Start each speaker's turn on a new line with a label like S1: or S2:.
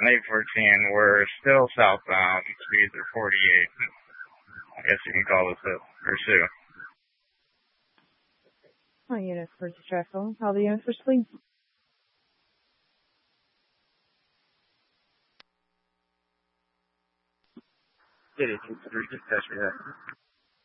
S1: 814, we're still southbound. Speeds are 48. I guess you can call this a pursuit.
S2: All units for distractful. How the units for sleep.
S1: City 2-3, dispatch me that.